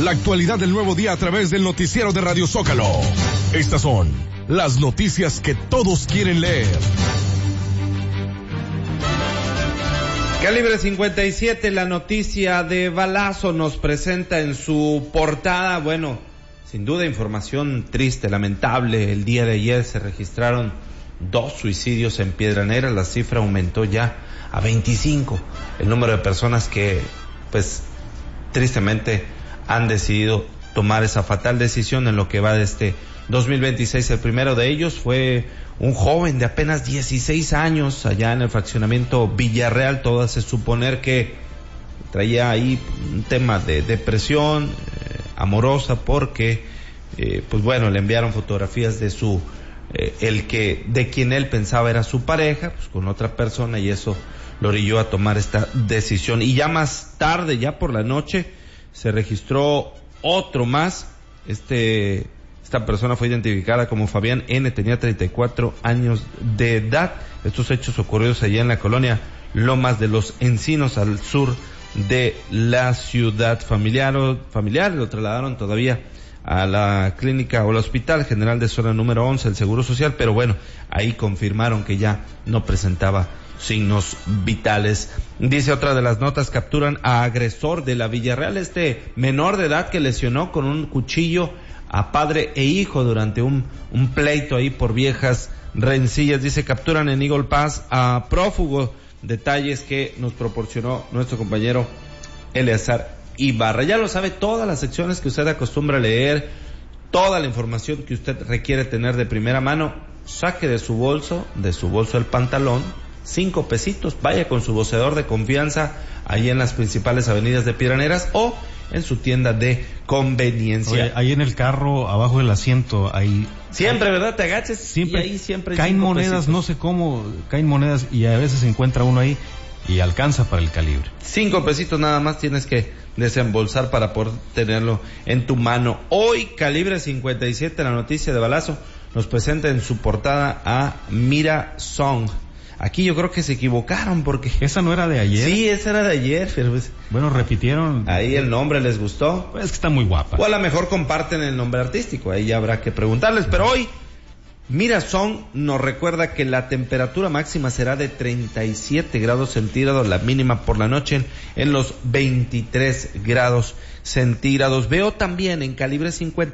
La actualidad del nuevo día a través del noticiero de Radio Zócalo. Estas son las noticias que todos quieren leer. Calibre 57, la noticia de balazo, nos presenta en su portada, bueno, sin duda información triste, lamentable. El día de ayer se registraron 2 suicidios en Piedra Negra, la cifra aumentó ya a 25. El número de personas que, pues, tristemente han decidido tomar esa fatal decisión en lo que va de este 2026. El primero de ellos fue un joven de apenas 16 años allá en el fraccionamiento Villarreal. Todo hace suponer que traía ahí un tema de depresión amorosa porque pues bueno, le enviaron fotografías de su de quien él pensaba era su pareja, pues con otra persona, y eso lo orilló a tomar esta decisión. Y ya más tarde, ya por la noche, se registró otro más. Esta persona fue identificada como Fabián N., tenía 34 años de edad. Estos hechos ocurridos allá en la colonia Lomas de los Encinos, al sur de la ciudad. Familiares lo trasladaron todavía a la clínica o al Hospital General de Zona número 11, el Seguro Social, pero bueno, ahí confirmaron que ya no presentaba signos vitales. Dice otra de las notas: capturan a agresor de la Villarreal, menor de edad que lesionó con un cuchillo a padre e hijo durante un pleito ahí por viejas rencillas. Dice, capturan en Eagle Pass a prófugo. Detalles que nos proporcionó nuestro compañero Eleazar Ibarra. Ya lo sabe, todas las secciones que usted acostumbra a leer, toda la información que usted requiere tener de primera mano, saque de su bolso el pantalón, 5 pesitos, vaya con su voceador de confianza ahí en las principales avenidas de Piedras Negras o en su tienda de conveniencia. Oye, ahí en el carro, abajo del asiento, ahí... Siempre, ¿verdad? Te agaches siempre, y ahí siempre caen monedas, pesitos. No sé cómo, caen monedas y a veces se encuentra uno ahí y alcanza para el calibre. 5 pesitos nada más tienes que desembolsar para poder tenerlo en tu mano. Hoy, Calibre 57, la noticia de balazo, nos presenta en su portada a Mira Song. Aquí yo creo que se equivocaron porque... ¿Esa no era de ayer? Sí, esa era de ayer, pero pues... Bueno, repitieron... Ahí el nombre les gustó. Pues es que está muy guapa. O a lo mejor comparten el nombre artístico, ahí ya habrá que preguntarles. Pero hoy, Mira Song nos recuerda que la temperatura máxima será de 37 grados centígrados, la mínima por la noche en los 23 grados centígrados. Veo también en Calibre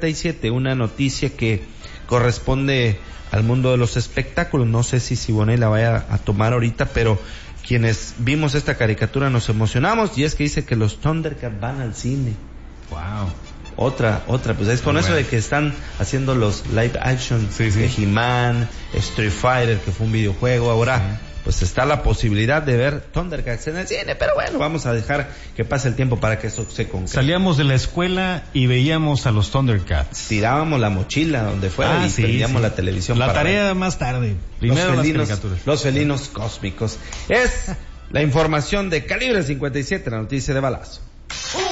57 una noticia que corresponde al mundo de los espectáculos. No sé si Siboney la vaya a tomar ahorita, pero quienes vimos esta caricatura nos emocionamos, y es que dice que los Thundercats van al cine. Wow. Otra, pues es con eso de que están haciendo los live action de He-Man, Street Fighter, que fue un videojuego, ahora pues está la posibilidad de ver Thundercats en el cine, pero bueno, vamos a dejar que pase el tiempo para que eso se concrete. Salíamos de la escuela y veíamos a los Thundercats. Tirábamos la mochila donde fuera y prendíamos la televisión. La tarea ver. Más tarde. Primero los felinos cósmicos. Es la información de Calibre 57, la noticia de balazo.